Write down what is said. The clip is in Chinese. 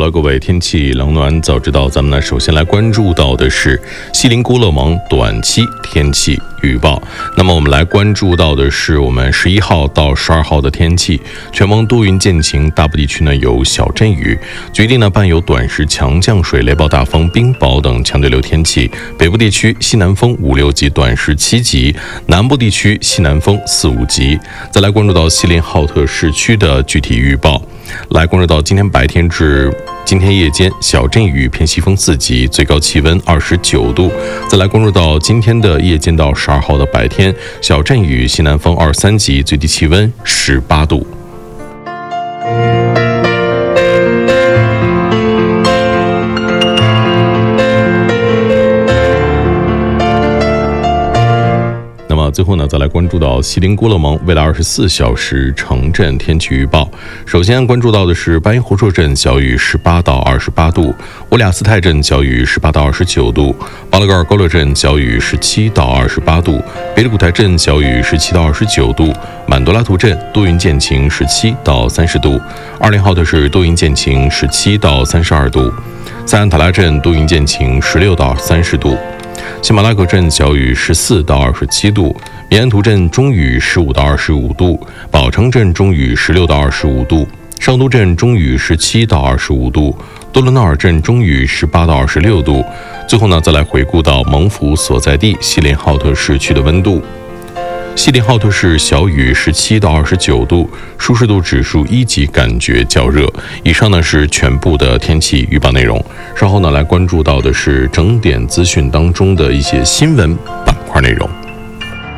了各位天气冷暖早知道，咱们呢首先来关注到的是锡林郭勒盟短期天气预报。那么我们来关注到的是我们11号到12号的天气，全盟多云见晴，大部地区呢有小阵雨，局地呢伴有短时强降水、雷暴大风、冰雹等强对流天气。北部地区西南风5、6级，短时7级；南部地区西南风4、5级。再来关注到锡林浩特市区的具体预报。来关注到今天白天至今天夜间小阵雨，偏西风4级，最高气温29度。再来关注到今天的夜间到12号的白天，小阵雨，西南风2、3级，最低气温18度。最后呢，再来关注到锡林郭勒盟未来24小时城镇天气预报。首先关注到的是巴音胡硕镇小雨18到28度，乌里雅斯泰镇小雨18到29度，巴勒格尔沟勒镇小雨17到28度，别里古台镇小雨17到29度，满多拉图镇多云见晴17到30度，20号的是多云见晴17到32度，塞安塔拉镇多云见晴16到30度。喜马拉克镇小雨14到27度，米安图镇中雨15到25度，宝城镇中雨16到25度，上都镇中雨17到25度，多伦纳尔镇中雨18到26度。最后呢，再来回顾到盟府所在地锡林浩特市区的温度。锡林浩特市小雨17到29度，舒适度指数1级，感觉较热。以上呢是全部的天气预报内容。稍后呢来关注到的是整点资讯当中的一些新闻板块内容。